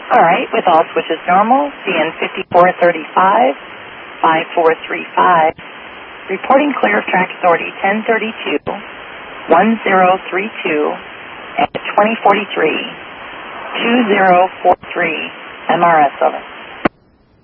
All right, with all switches normal, CN 5435, 5435, reporting clear of track authority 1032, 1032, and 2043, 2043, MRS, over.